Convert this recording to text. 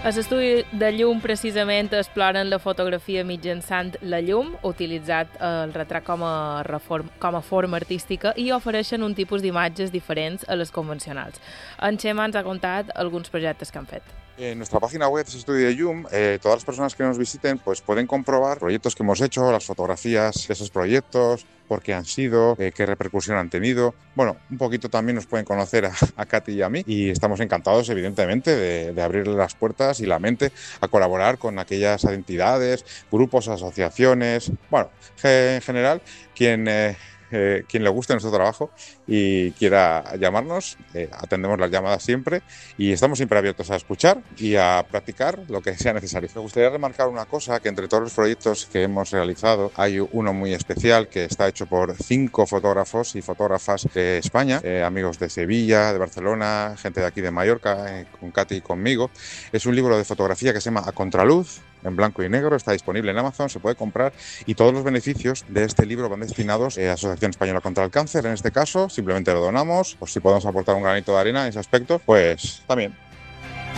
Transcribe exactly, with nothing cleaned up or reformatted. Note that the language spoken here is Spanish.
A l'estudi de llum precisament exploren la fotografia mitjançant la llum, utilitzat el retrat com a, reform, com a forma artística, i ofereixen un tipus d'imatges diferents a les convencionals. En Xema ens ha contat alguns projectes que han fet. En nuestra página web, ese estudio de Llum, eh, todas las personas que nos visiten pues pueden comprobar proyectos que hemos hecho, las fotografías de esos proyectos, por qué han sido, eh, qué repercusión han tenido. Bueno, un poquito también nos pueden conocer a, a Katy y a mí y estamos encantados, evidentemente, de, de abrirle las puertas y la mente a colaborar con aquellas entidades, grupos, asociaciones, bueno, en general, quien... Eh, Eh, quien le guste nuestro trabajo y quiera llamarnos, eh, atendemos las llamadas siempre y estamos siempre abiertos a escuchar y a practicar lo que sea necesario. Me gustaría remarcar una cosa, que entre todos los proyectos que hemos realizado hay uno muy especial que está hecho por cinco fotógrafos y fotógrafas de España, eh, amigos de Sevilla, de Barcelona, gente de aquí de Mallorca, eh, con Katy y conmigo. Es un libro de fotografía que se llama A Contraluz, en blanco y negro, está disponible en Amazon, se puede comprar y todos los beneficios de este libro van destinados eh, a Asociación Española contra el Cáncer. En este caso, simplemente lo donamos, o si podemos aportar un granito de arena en ese aspecto, pues también.